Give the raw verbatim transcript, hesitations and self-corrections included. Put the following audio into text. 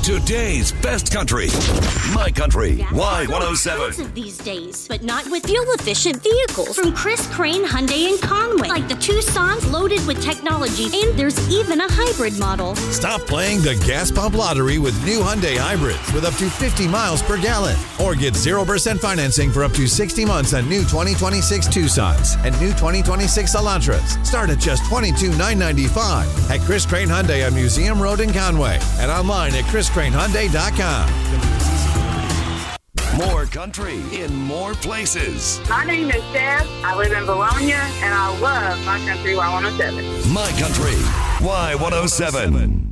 Today's best country. My Country. Gas Y one oh is seven. expensive these days, but not with fuel-efficient vehicles from Chris Crane Hyundai in Conway. Like the Tucson's loaded with technology, and there's even a hybrid model. Stop playing the gas pump lottery with new Hyundai hybrids with up to fifty miles per gallon. Or get zero percent financing for up to sixty months on new twenty twenty-six Tucsons and new twenty twenty-six Elantras. Start at just twenty-two thousand nine hundred ninety-five dollars at Chris Crane Hyundai on Museum Road in Conway and online at chris crane hyundai dot com. More country in more places. My name is Steph. I live in Bologna, and I love My Country Y one oh seven. My Country Y one oh seven.